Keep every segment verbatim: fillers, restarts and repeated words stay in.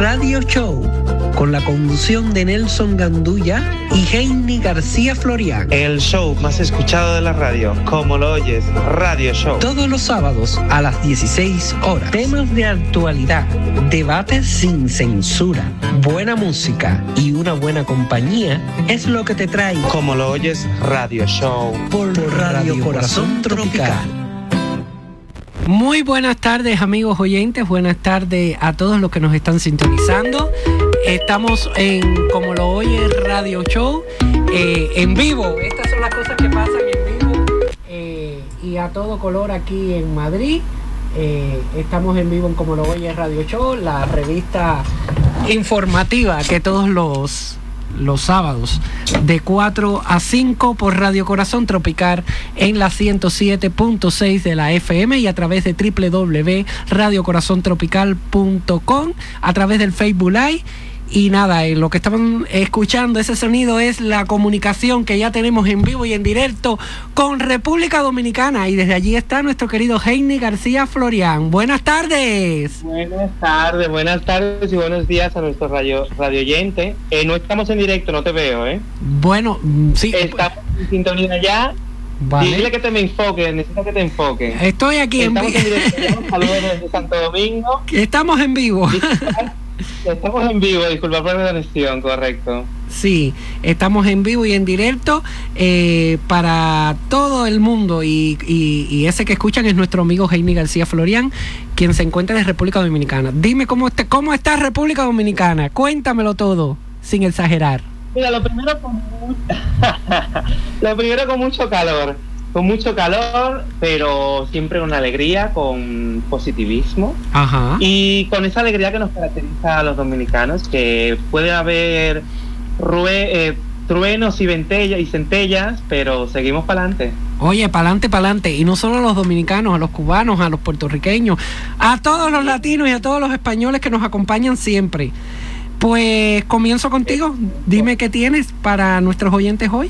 Radio Show, con la conducción de Nelson Gandulla y Heini García Florián. El show más escuchado de la radio, como lo oyes, Radio Show. Todos los sábados a las dieciséis horas. Temas de actualidad, debates sin censura, buena música y una buena compañía es lo que te trae. Como lo oyes, Radio Show. Por, por Radio, Radio Corazón Tropical. Tropical. Muy buenas tardes, amigos oyentes, buenas tardes a todos los que nos están sintonizando. Estamos en Como lo oye Radio Show, eh, en vivo. Estas son las cosas que pasan en vivo eh, y a todo color aquí en Madrid. Eh, estamos en vivo en Como lo oye Radio Show, la revista informativa que todos los... los sábados de cuatro a cinco por Radio Corazón Tropical en la ciento siete punto seis de la F M y a través de doble u doble u doble u punto radio corazón tropical punto com, a través del Facebook Live. Y nada, eh, lo que estaban escuchando, ese sonido es la comunicación que ya tenemos en vivo y en directo con República Dominicana. Y desde allí está nuestro querido Heini García Florián. Buenas tardes. Buenas tardes, buenas tardes y buenos días a nuestro radio, radio oyente. Eh, no estamos en directo, no te veo, ¿eh? Bueno, sí. Estamos en sintonía ya. Vale. Dile que te me enfoque, necesito que te enfoque. Estoy aquí. Estamos en, en directo. Saludos desde Santo Domingo. Estamos en vivo. Estamos en vivo, disculpa por la conexión, correcto. Sí, estamos en vivo y en directo eh, para todo el mundo y, y, y ese que escuchan es nuestro amigo Heini García Florián, quien se encuentra en República Dominicana. Dime cómo está, cómo está República Dominicana, cuéntamelo todo, sin exagerar. Mira, lo primero con lo primero con mucho calor. Con mucho calor, pero siempre una alegría, con positivismo. Ajá. Y con esa alegría que nos caracteriza a los dominicanos, que puede haber rue, eh, truenos y, ventella, y centellas, pero seguimos para adelante. Oye, para adelante, para adelante. Y no solo a los dominicanos, a los cubanos, a los puertorriqueños, a todos los latinos y a todos los españoles que nos acompañan siempre. Pues comienzo contigo. Dime qué tienes para nuestros oyentes hoy.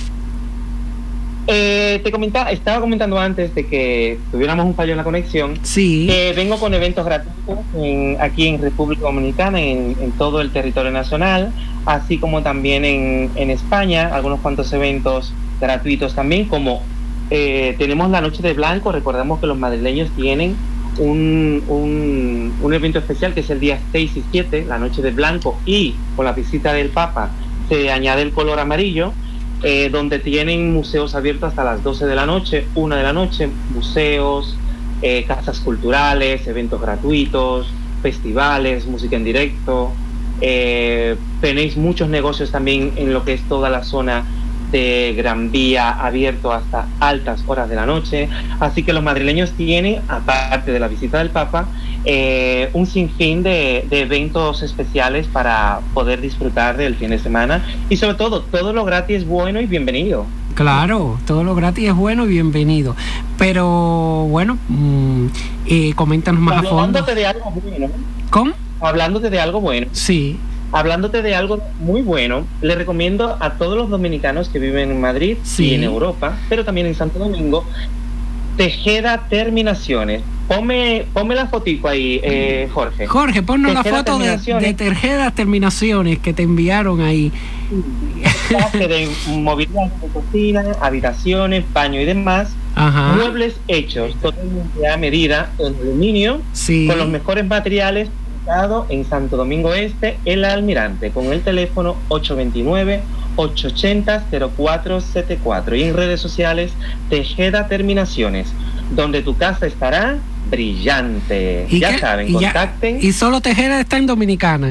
Eh, te comentaba, estaba comentando antes de que tuviéramos un fallo en la conexión. Sí. Eh, vengo con eventos gratuitos en, aquí en República Dominicana, en, en todo el territorio nacional, así como también en, en España, algunos cuantos eventos gratuitos también, como eh, tenemos la Noche de Blanco. Recordamos que los madrileños tienen un, un, un evento especial que es el día seis y siete, la Noche de Blanco, y con la visita del Papa se añade el color amarillo. Eh, donde tienen museos abiertos hasta las doce de la noche, una de la noche, museos, eh, casas culturales, eventos gratuitos, festivales, música en directo. Eh, tenéis muchos negocios también en lo que es toda la zona de Gran Vía, abierto hasta altas horas de la noche. Así que los madrileños tienen, aparte de la visita del Papa, eh, un sinfín de, de eventos especiales para poder disfrutar del fin de semana, y sobre todo, todo lo gratis es bueno y bienvenido. Claro, todo lo gratis es bueno y bienvenido. Pero bueno, mmm, eh, coméntanos más bueno, a fondo. Hablándote de algo bueno. ¿Cómo? Hablándote de algo bueno. Sí. Hablándote de algo muy bueno, le recomiendo a todos los dominicanos que viven en Madrid, sí, y en Europa, pero también en Santo Domingo, Tejeda Terminaciones. Ponme, ponme la fotico ahí, eh, Jorge. Jorge, ponnos la foto de, de Tejeda Terminaciones que te enviaron ahí. De mobiliario de cocina, habitaciones, baño y demás. Ajá. Muebles hechos totalmente a medida en aluminio, sí, con los mejores materiales, en Santo Domingo Este, El Almirante, con el teléfono ocho dos nueve, ocho ocho cero, cero cuatro siete cuatro, y en redes sociales Tejeda Terminaciones, donde tu casa estará brillante. Ya qué? saben, y contacten. Ya, ¿y solo Tejeda está en Dominicana?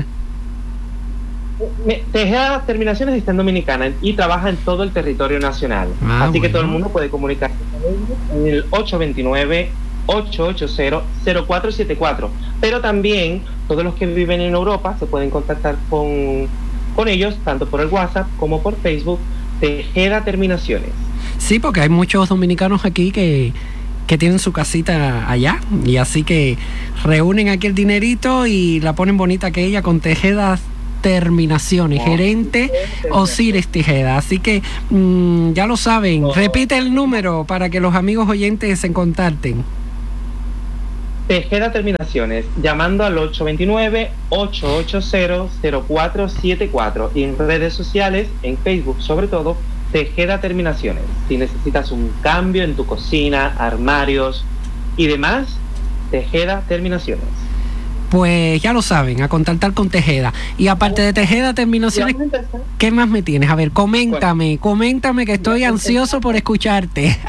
Tejeda Terminaciones está en Dominicana y trabaja en todo el territorio nacional. Ah, así bueno. que todo el mundo puede comunicarse con ellos en el ocho dos nueve, ocho ocho cero, cero cuatro siete cuatro. Pero también todos los que viven en Europa se pueden contactar con, con ellos, tanto por el WhatsApp como por Facebook, Tejeda Terminaciones. Sí, porque hay muchos dominicanos aquí que, que tienen su casita allá, y así que reúnen aquí el dinerito y la ponen bonita aquella con Tejeda Terminaciones, oh, gerente Osiris Tejeda. Así que mmm, ya lo saben, oh. Repite el número para que los amigos oyentes se contacten. Tejeda Terminaciones, llamando al ocho dos nueve, ocho ocho cero, cero cuatro siete cuatro y en redes sociales, en Facebook sobre todo, Tejeda Terminaciones. Si necesitas un cambio en tu cocina, armarios y demás, Tejeda Terminaciones. Pues ya lo saben, a contactar con Tejeda. Y aparte de Tejeda Terminaciones, ¿qué más me tienes? A ver, coméntame, coméntame que estoy ansioso por escucharte.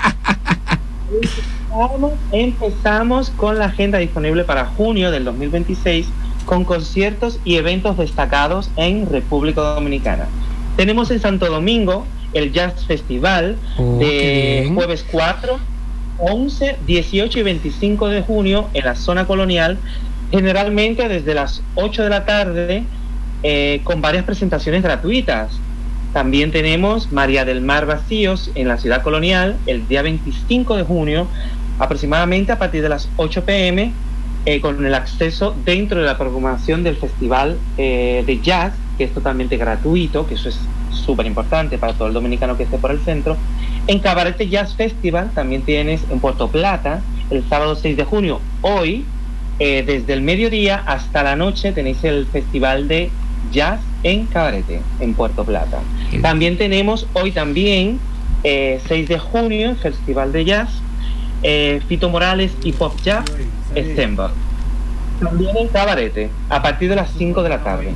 Empezamos con la agenda disponible para junio del dos mil veintiséis con conciertos y eventos destacados en República Dominicana. Tenemos en Santo Domingo el Jazz Festival oh, de jueves cuatro, once, dieciocho y veinticinco de junio en la zona colonial, generalmente desde las ocho de la tarde, eh, con varias presentaciones gratuitas. También tenemos María del Mar Vacíos en la ciudad colonial el día veinticinco de junio, aproximadamente a partir de las ocho pm, eh, con el acceso dentro de la programación del Festival eh, de Jazz, que es totalmente gratuito, que eso es súper importante para todo el dominicano que esté por el centro. En Cabarete Jazz Festival también tienes en Puerto Plata el sábado seis de junio. Hoy, eh, desde el mediodía hasta la noche, tenéis el Festival de Jazz en Cabarete, en Puerto Plata. Sí. También tenemos hoy también, eh, seis de junio, Festival de Jazz, eh, Fito Morales y Pop Jazz, Stemba. También en Cabarete, a partir de las cinco de la tarde.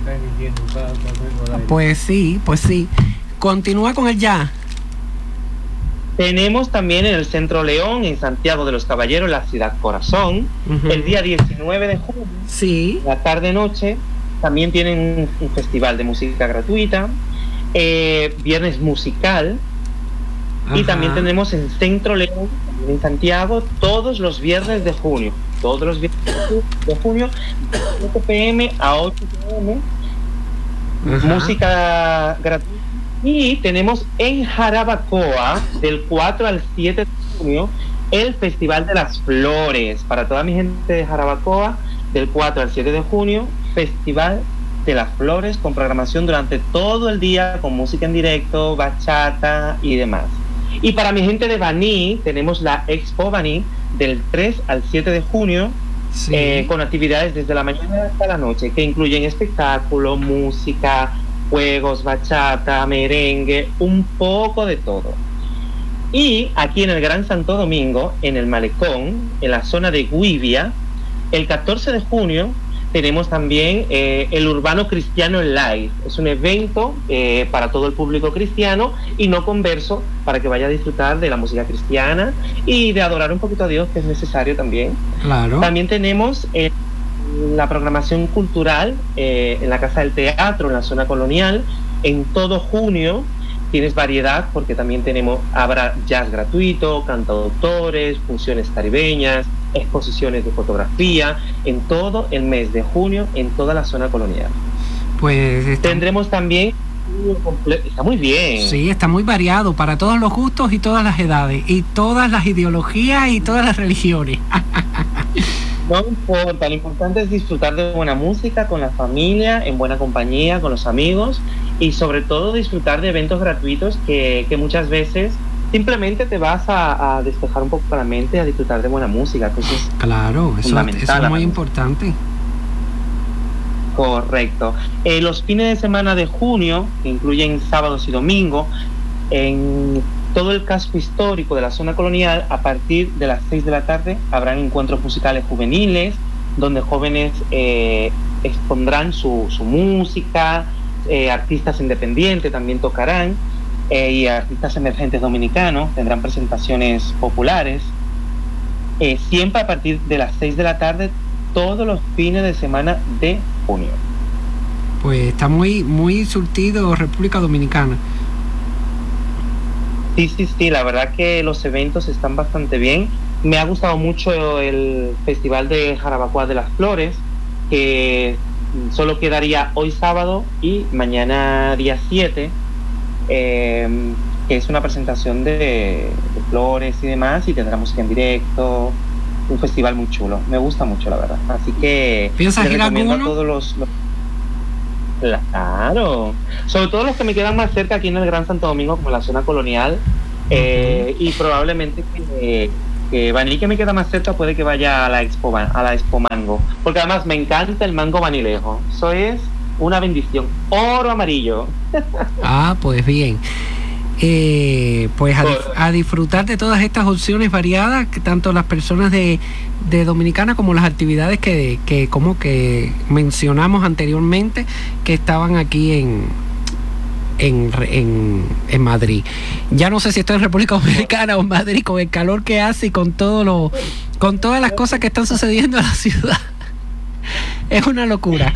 Pues sí, pues sí. Continúa con el jazz. Tenemos también en el Centro León, en Santiago de los Caballeros, la ciudad corazón, uh-huh. el día diecinueve de junio, sí. la tarde-noche, también tienen un, un festival de música gratuita, eh, viernes musical, ajá. Y también tenemos en Centro León, en Santiago, todos los viernes de junio, todos los viernes de junio, de siete pm a ocho pm, ajá. Música gratuita. Y tenemos en Jarabacoa, del cuatro al siete de junio, el Festival de las Flores. Para toda mi gente de Jarabacoa, del cuatro al siete de junio, Festival de las Flores, con programación durante todo el día, con música en directo, bachata y demás. Y para mi gente de Baní, tenemos la Expo Baní, del tres al siete de junio, sí. eh, con actividades desde la mañana hasta la noche, que incluyen espectáculo, música, juegos, bachata, merengue, un poco de todo. Y aquí en el Gran Santo Domingo, en el Malecón, en la zona de Guivia, el catorce de junio tenemos también eh, el Urbano Cristiano Live. Es un evento eh, para todo el público cristiano y no converso, para que vaya a disfrutar de la música cristiana y de adorar un poquito a Dios, que es necesario también. Claro. También tenemos eh, la programación cultural eh, en la Casa del Teatro, en la zona colonial, en todo junio. Tienes variedad porque también tenemos, habrá jazz gratuito, cantautores, funciones caribeñas, exposiciones de fotografía, en todo el mes de junio, en toda la zona colonial. Pues está... tendremos también, está muy bien. Sí, está muy variado para todos los gustos y todas las edades, y todas las ideologías y todas las religiones. No importa, lo importante es disfrutar de buena música con la familia, en buena compañía, con los amigos, y sobre todo disfrutar de eventos gratuitos que, que muchas veces simplemente te vas a, a despejar un poco la mente, a disfrutar de buena música. Que eso es claro, eso, fundamental, eso es muy importante. Correcto. Eh, los fines de semana de junio, que incluyen sábados y domingos, en todo el casco histórico de la zona colonial, a partir de las seis de la tarde, habrán encuentros musicales juveniles, donde jóvenes eh, expondrán su, su música, eh, artistas independientes también tocarán, eh, y artistas emergentes dominicanos tendrán presentaciones populares, eh, siempre a partir de las seis de la tarde, todos los fines de semana de junio. Pues está muy, muy surtido República Dominicana. Sí, sí, sí, la verdad que los eventos están bastante bien. Me ha gustado mucho el Festival de Jarabacoa de las Flores, que solo quedaría hoy sábado y mañana día siete, eh, que es una presentación de, de flores y demás, y tendrá música en directo, un festival muy chulo. Me gusta mucho, la verdad. Así que ¿piensas ir a alguno? A todos los, los... Claro, sobre todo los que me quedan más cerca aquí en el Gran Santo Domingo, como la zona colonial, eh, uh-huh. y probablemente que, que Baní, que me queda más cerca, puede que vaya a la Expo, a la Expo Mango, porque además me encanta el mango banilejo. Eso es una bendición, oro amarillo. Ah, pues bien. Eh, pues a, a disfrutar de todas estas opciones variadas, que tanto las personas de, de Dominicana como las actividades que, que como que mencionamos anteriormente, que estaban aquí en, en, en, en Madrid. Ya no sé si estoy en República Dominicana o en Madrid, con el calor que hace y con todo lo, con todas las cosas que están sucediendo en la ciudad. Es una locura.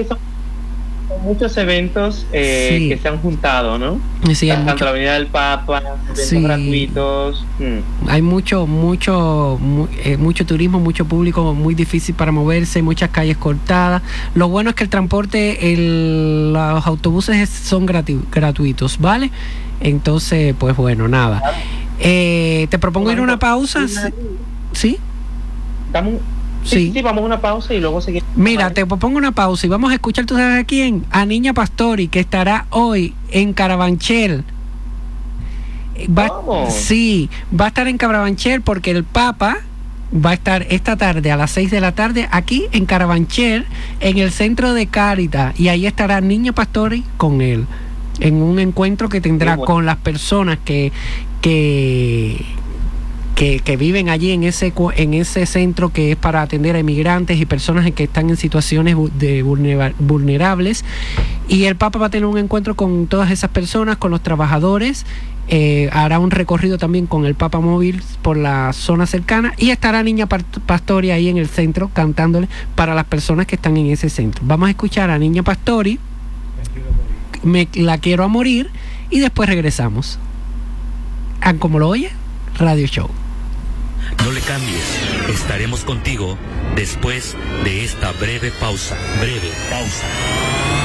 Muchos eventos eh, sí. que se han juntado, ¿no? Sí, hay tanto mucho. La Avenida del Papa, eventos sí. gratuitos. Mm. Hay mucho, mucho, mu eh, mucho turismo, mucho público, muy difícil para moverse, muchas calles cortadas. Lo bueno es que el transporte, el, los autobuses son gratu gratuitos, ¿vale? Entonces, pues bueno, nada. Eh, te propongo ir a una pausa. ¿Sí? Damos Sí, sí, sí, vamos a una pausa y luego seguimos. Mira, te pongo una pausa y vamos a escuchar, ¿tú sabes a quién? A Niña Pastori, que estará hoy en Carabanchel. Va, ¿Cómo? Sí, va a estar en Carabanchel porque el Papa va a estar esta tarde a las seis de la tarde aquí en Carabanchel, en el centro de Cáritas, y ahí estará Niña Pastori con él, en un encuentro que tendrá bueno. con las personas que... que Que, que viven allí en ese en ese centro que es para atender a inmigrantes y personas que están en situaciones de vulnerables, y el Papa va a tener un encuentro con todas esas personas, con los trabajadores, eh, hará un recorrido también con el Papa móvil por la zona cercana, y estará Niña Pastori ahí en el centro cantándole para las personas que están en ese centro. Vamos a escuchar a Niña Pastori, Me la quiero a morir, y después regresamos a Como lo oye, Radio Show. No le cambies, estaremos contigo después de esta breve pausa. Breve pausa.